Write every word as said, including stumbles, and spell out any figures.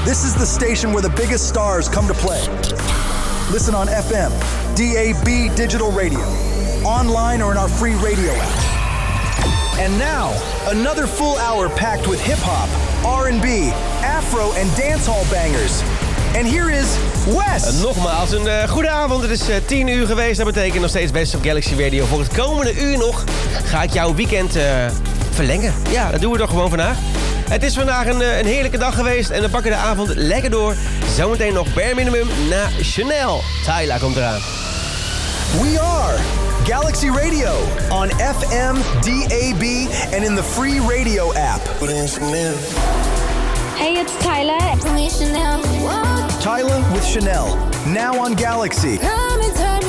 This is the station where the biggest stars come to play. Listen on F M, D A B digital radio, online or in our free radio app. And now, another full hour packed with hip-hop, R and B, afro en dancehall bangers. And here is Wes. Uh, nogmaals, een uh, goede avond. Het is uh, tien uur geweest. Dat betekent nog steeds Wes op Galaxy Radio. Voor het komende uur nog ga ik jouw weekend uh, verlengen. Ja, dat doen we toch gewoon vandaag. Het is vandaag een, uh, een heerlijke dag geweest en we pakken de avond lekker door. Zometeen nog Bare Minimum na Chanel. Tyla komt eraan. We are Galaxy Radio on F M, D A B and in the free radio app. Hey, it's Tyla. Chanel. Tyla with Chanel. Now on Galaxy. Come and turn